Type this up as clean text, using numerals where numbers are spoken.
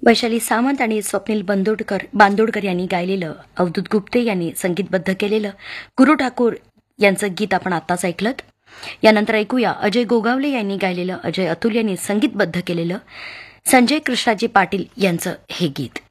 वैशाली सामंत आणि स्वप्नील बांदोडकर यांनी गायलेलं, अवधूत गुप्ते यांनी संगीतबद्ध केलेलं गुरु ठाकूर यांचं गीत आपण आत्ताच ऐकलं. यानंतर ऐकूया अजय गोगावले यांनी गायलेलं, अजय अतुल यांनी संगीतबद्ध केलेलं संजय कृष्णाजी पाटील यांचं हे गीत.